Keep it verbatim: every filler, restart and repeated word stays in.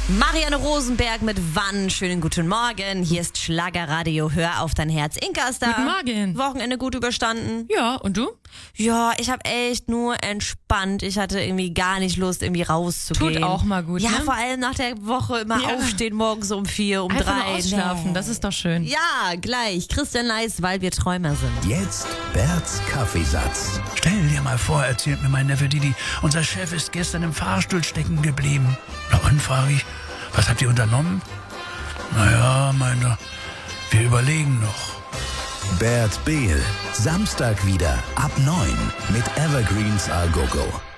Marianne Rosenberg mit Wann. Schönen guten Morgen. Hier ist Schlagerradio. Hör auf dein Herz. Inka ist da. Guten Morgen. Wochenende gut überstanden? Ja, und du? Ja, ich habe echt nur entspannt. Ich hatte irgendwie gar nicht Lust, irgendwie rauszugehen. Tut auch mal gut, Ja, ne? vor allem nach der Woche immer Ja. aufstehen, morgens um vier, um Einfach drei. nur ausschlafen, Nee. das ist doch schön. Ja, gleich. Christian Leis, weil wir Träumer sind. Jetzt Berts Kaffeesatz. Stell dir mal vor, erzählt mir mein Neffe Didi, unser Chef ist gestern im Fahrstuhl stecken geblieben. Na und, frage ich, was habt ihr unternommen? Naja, meint er, wir überlegen noch. Bert Behl. Samstag wieder ab neun mit Evergreens A Go Go.